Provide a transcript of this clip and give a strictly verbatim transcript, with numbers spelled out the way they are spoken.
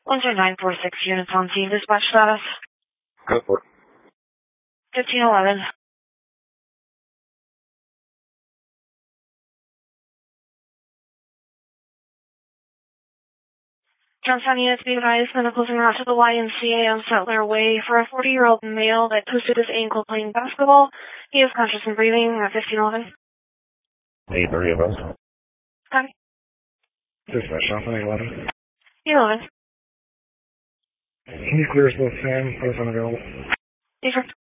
one two nine four six units on scene. Dispatch status. Go for it. fifteen eleven. Johnstown units be advised, medicals en route to the Y M C A on Settler Way for a forty-year-old male that twisted his ankle playing basketball. He is conscious and breathing at fifteen eleven. eight three of us. Copy. Dispatch, Johnson eleven. eleven. Can you clear us both Sam? Both unavailable. Yes, sir.